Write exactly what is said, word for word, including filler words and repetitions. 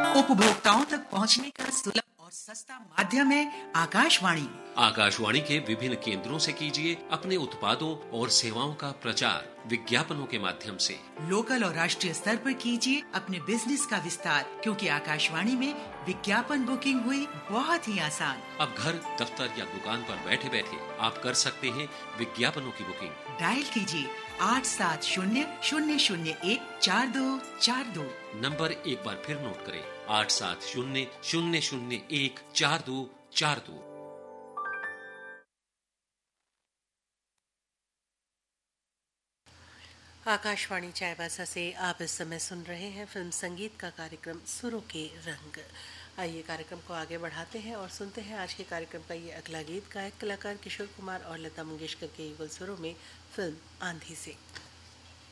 उपभोक्ताओं तक पहुंचने का सुलभ और सस्ता माध्यम है आकाशवाणी। आकाशवाणी के विभिन्न केंद्रों से कीजिए अपने उत्पादों और सेवाओं का प्रचार विज्ञापनों के माध्यम से। लोकल और राष्ट्रीय स्तर पर कीजिए अपने बिजनेस का विस्तार, क्योंकि आकाशवाणी में विज्ञापन बुकिंग हुई बहुत ही आसान। अब घर, दफ्तर या दुकान पर बैठे बैठे आप कर सकते हैं विज्ञापनों की बुकिंग। डायल कीजिए आठ सात शून्य शून्य शून्य एक चार दो चार दो। नंबर एक बार फिर नोट करें, आठ सात शून्य शून्य शून्य एक चार दो चार दो। आकाशवाणी चायबासा से आप इस समय सुन रहे हैं फिल्म संगीत का कार्यक्रम सुरों के रंग। आइए कार्यक्रम को आगे बढ़ाते हैं और सुनते हैं आज के कार्यक्रम का ये अगला गीत। गायक कलाकार किशोर कुमार और लता मंगेशकर के युगल सुरों में फिल्म आंधी से।